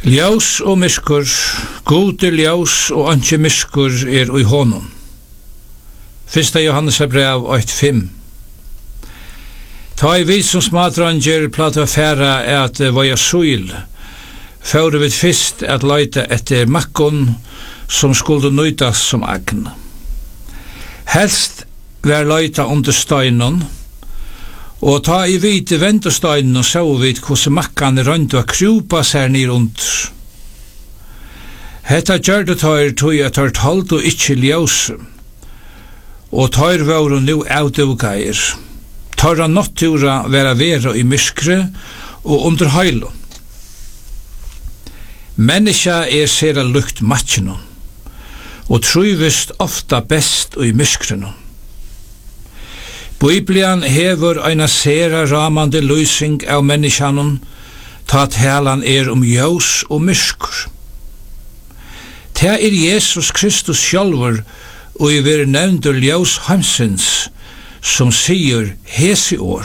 Ljós og myskur, gode ljós og anki myskur i honum. 1. Johannes brev 8:5. Ta I vi som smadranger plata færa at vaja suil, føre vi fyrst at leita etter makkon som skulle nøytas som agn. Helst vær leita under steinon, og ta I vit ventestøynen og så vidt hvordan makkan rønte å krupa seg ned rundt. Hetta gjør det tog at tørt holdt og ikke ljøse, og tør våre nu avdugeir. Tørra nattura vera I myskre og under høylun. Menneska sera lukt matjenon, og truvist ofta best I myskrenon. Biblian hever eina sera ramande lysing av menneskjanon, ta talan ljós og myskur. Ta Jesus Kristus sjálfur, og I ver nevndur ljós heimsins, som sier hesi år.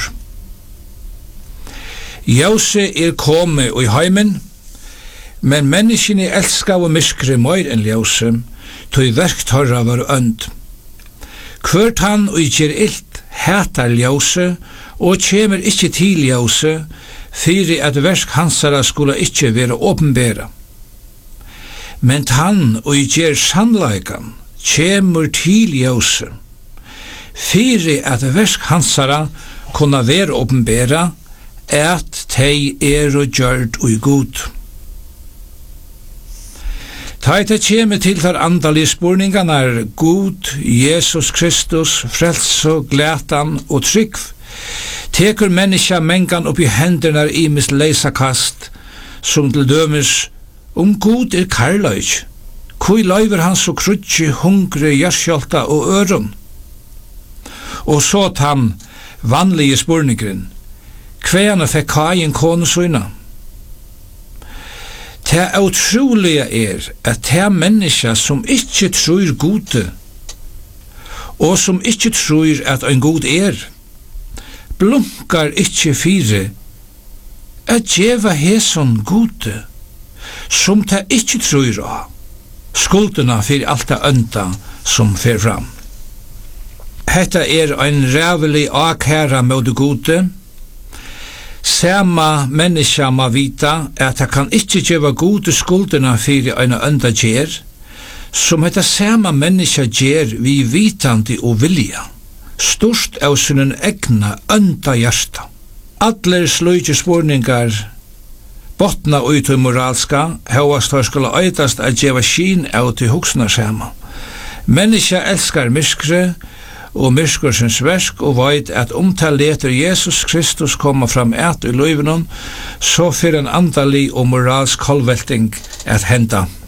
Ljóse komi I heimen, men menneskene elska og myskre meir enn ljóse, tog verk torra var önd. Hvort han og gjer illt hætar ljóse, og kjemur ikkje til ljóse, fyri at verk hansara skulle ikkje vera åpenbæra. Men han og gjer sannleikan, kjemur til ljóse, fyri at verk hansara kunna vera åpenbæra, at tei og gjørd og god. Taita kjeme til þar andalige spurningarna god, Jesus Kristus, frels og glætan og trygg, tekur menneska mengan upp I henderna imis leisakast, som til dømes god karløyg, kui løyver han så krutsi, hungri, hjerskjolta og øron. Og så han vanlige spurningren, hveana fekk Kain konu søyna? Det utrolige at det menneska som ikke tror gode, og som ikke tror at en god blunkar ikke fire, at djeva heson gode, som det ikke tror av, skuldena for alt det ønda som fer fram. Hetta ein rævelig akæra med det gode. Sama menneska ma vita at han kan ikkje gjeva gode skuldena fyrir eina ønda gjer, som hetta sama menneska gjer vi vitandi og vilja, størst av sunnen egna ønda hjarta. Allir sløyge spurningar botna ut i moralska, høyast har skulle øytast at gjeva skin av til hugsna sama. Menneska elskar myskre, og myrskursens versk, og veit at tal leter Jesus Kristus koma fram I løyvenon, så fyrir en andalig og moralsk kolvelting at henda.